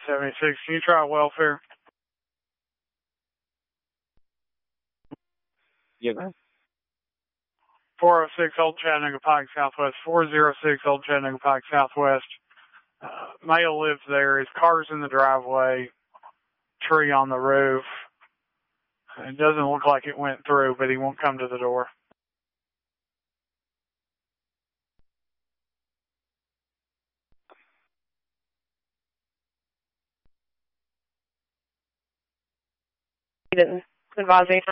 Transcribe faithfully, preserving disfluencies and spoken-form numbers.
seventy-six, can you try welfare? Yes, ma'am. four oh six Old Chattanooga Pike Southwest, four oh six Old Chattanooga Pike Southwest. Uh, male lives there. His car's in the driveway, tree on the roof. It doesn't look like it went through, but he won't come to the door. He didn't advise me.